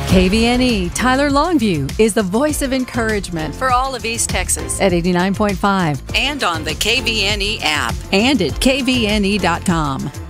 KVNE Tyler Longview is the voice of encouragement for all of East Texas at 89.5 and on the KVNE app and at kvne.com.